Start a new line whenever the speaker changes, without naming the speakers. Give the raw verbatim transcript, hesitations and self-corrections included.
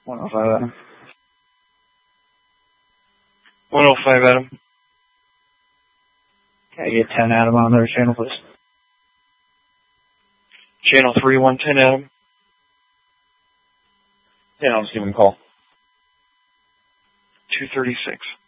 one oh five, Adam.
one oh five, Adam.
Can I get ten, Adam, on their channel, please?
Channel three one ten, Adam. Yeah, I'll just give him a call. two thirty-six.